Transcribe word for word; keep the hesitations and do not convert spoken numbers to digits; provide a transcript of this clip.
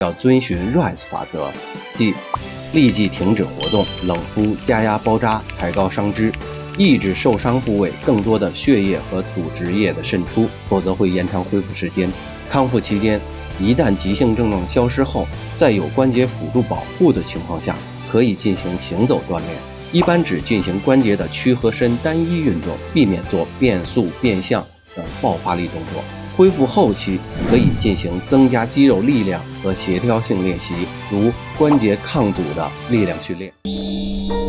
要遵循 R I S E 法则，即立即停止活动、冷敷、加压包扎、抬高伤肢，抑制受伤部位更多的血液和组织液的渗出，否则会延长恢复时间。康复期间，一旦急性症状消失后，在有关节辅助保护的情况下，可以进行行走锻炼，一般只进行关节的屈和伸单一运动，避免做变速、变向等爆发力动作。恢复后期可以进行增加肌肉力量和协调性练习，如关节抗阻的力量训练。